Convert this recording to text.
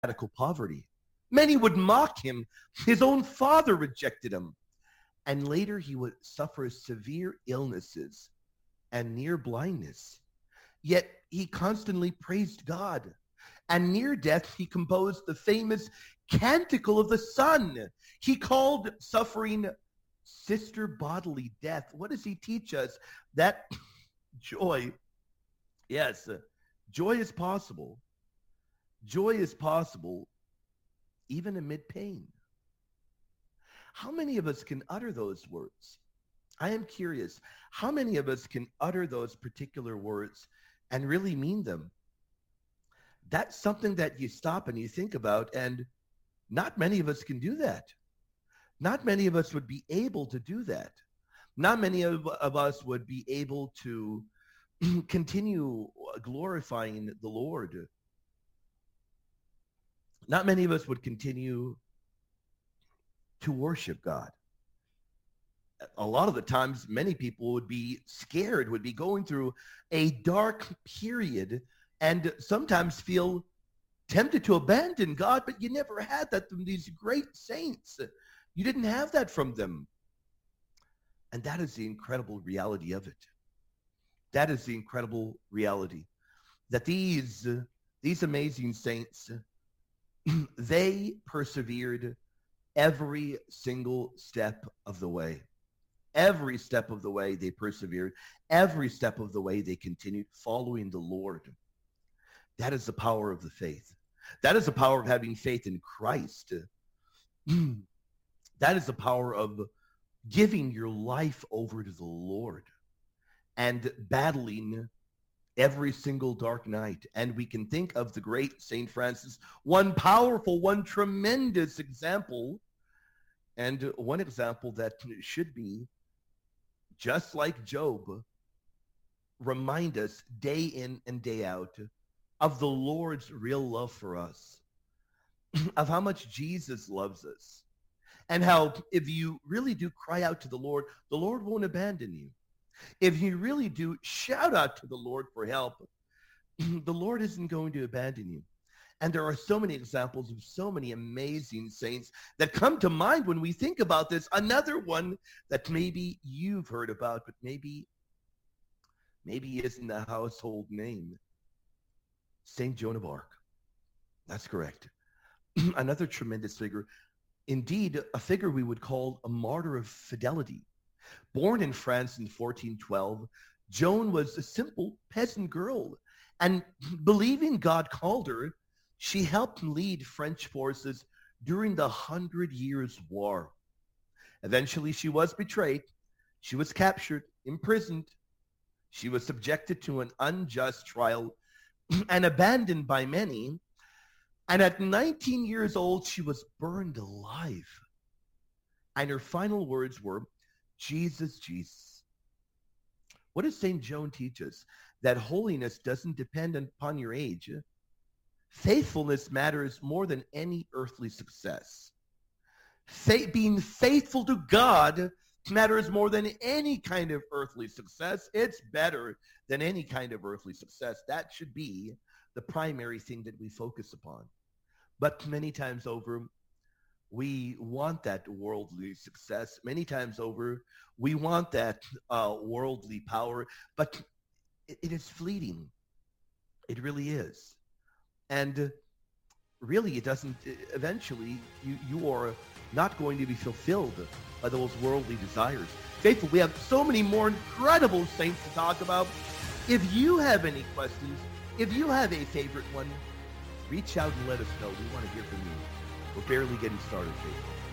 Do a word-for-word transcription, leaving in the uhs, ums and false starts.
radical poverty. Many would mock him. His own father rejected him. And later he would suffer severe illnesses and near blindness. Yet he constantly praised God. And near death, he composed the famous Canticle of the Sun. He called suffering sister bodily death. What does he teach us? That joy, yes, uh, joy is possible. Joy is possible even amid pain. How many of us can utter those words? I am curious. How many of us can utter those particular words and really mean them? That's something that you stop and you think about, and not many of us can do that. Not many of us would be able to do that. Not many of, of us would be able to continue glorifying the Lord. Not many of us would continue to worship God. A lot of the times, many people would be scared, would be going through a dark period, and sometimes feel tempted to abandon God, but you never had that from these great saints. You didn't have that from them. And that is the incredible reality of it. That is the incredible reality. That these, these amazing saints, they persevered every single step of the way. Every step of the way they persevered. Every step of the way they continued following the Lord. That is the power of the faith. That is the power of having faith in Christ. That is the power of giving your life over to the Lord and battling every single dark night. And we can think of the great Saint Francis, one powerful, one tremendous example, and one example that should be, just like Job, remind us day in and day out of the Lord's real love for us, of how much Jesus loves us, and how if you really do cry out to the Lord, the Lord won't abandon you. If you really do shout out to the Lord for help, the Lord isn't going to abandon you. And there are so many examples of so many amazing saints that come to mind when we think about this. Another one that maybe you've heard about, but maybe, maybe isn't a household name. Saint Joan of Arc. That's correct. Another tremendous figure. Indeed, a figure we would call a martyr of fidelity. Born in France in fourteen twelve, Joan was a simple peasant girl. And believing God called her, she helped lead French forces during the Hundred Years' War. Eventually, she was betrayed. She was captured, imprisoned. She was subjected to an unjust trial and abandoned by many. And at nineteen years old, she was burned alive. And her final words were, Jesus, Jesus. What does Saint Joan teach us? That holiness doesn't depend upon your age. Faithfulness matters more than any earthly success. Fa- being faithful to God matters more than any kind of earthly success. It's better than any kind of earthly success. That should be the primary thing that we focus upon. But many times over, we want that worldly success. Many times over, we want that uh, worldly power, but it, it is fleeting. It really is. And really, it doesn't, eventually, you, you are not going to be fulfilled by those worldly desires. Faithful, we have so many more incredible saints to talk about. If you have any questions, if you have a favorite one, reach out and let us know. We want to hear from you. We're barely getting started, Faithful.